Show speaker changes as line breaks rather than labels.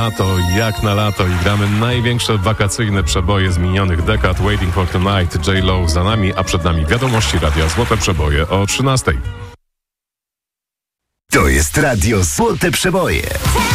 Lato jak na lato i gramy największe wakacyjne przeboje z minionych dekad. Waiting for Tonight, J-Lo za nami, a przed nami wiadomości radia Złote Przeboje o 13:00.
To jest radio Złote Przeboje.